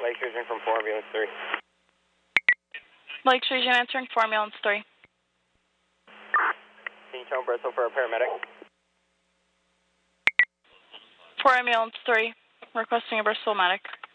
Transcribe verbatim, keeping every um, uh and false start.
Lake Sturgeon from four, ambulance three. Lake Sturgeon answering four, ambulance three. Can you tell Bristol for a paramedic? four, ambulance three, requesting a Bristol medic.